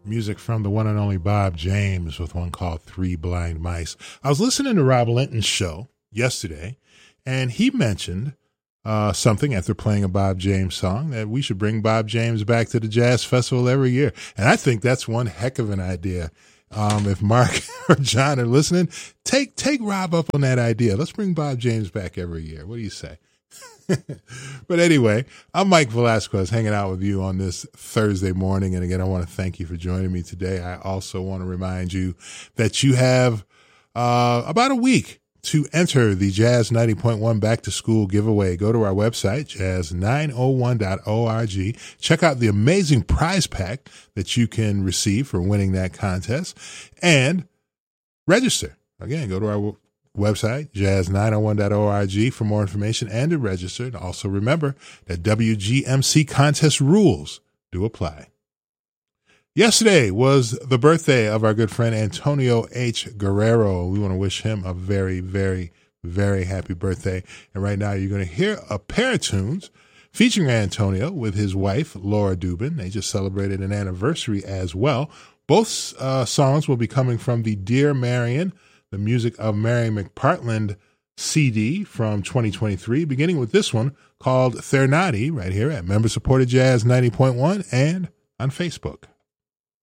Music from the one and only Bob James with one called Three Blind Mice. I was listening to Rob Linton's show yesterday, and he mentioned something after playing a Bob James song that we should bring Bob James back to the Jazz Festival every year. And I think that's one heck of an idea. If Mark or John are listening, take Rob up on that idea. Let's bring Bob James back every year. What do you say? But anyway, I'm Mike Velasquez hanging out with you on this Thursday morning. And again, I want to thank you for joining me today. I also want to remind you that you have about a week to enter the Jazz 90.1 Back to School giveaway. Go to our website, jazz901.org. Check out the amazing prize pack that you can receive for winning that contest and register. Again, go to our website, jazz901.org for more information and to register. And also remember that WGMC contest rules do apply. Yesterday was the birthday of our good friend Antonio H. Guerrero. We want to wish him a very, very, very happy birthday. And right now you're going to hear a pair of tunes featuring Antonio with his wife, Laura Dubin. They just celebrated an anniversary as well. Both songs will be coming from the Dear Marion, the music of Mary McPartland CD from 2023, beginning with this one called Thernati right here at Member Supported Jazz 90.1 and on Facebook.